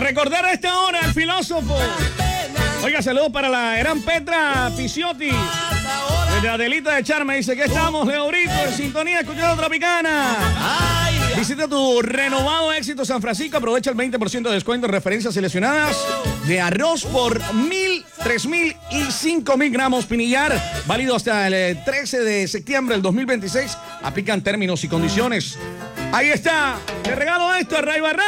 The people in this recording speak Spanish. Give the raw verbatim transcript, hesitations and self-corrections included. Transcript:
recordar a esta hora al filósofo. Oiga, saludos para la gran Petra Picciotti. Desde Adelita de Charme dice que estamos, Leo Brito, en sintonía, escuchando Tropicana. Visita tu renovado Éxito San Francisco. Aprovecha el veinte por ciento de descuento en referencias seleccionadas de arroz por mil, tres mil y cinco mil gramos Pinillar. Válido hasta el trece de septiembre del dos mil veintiséis. Aplican términos y condiciones. Ahí está. Te regalo esto, Ray Barra.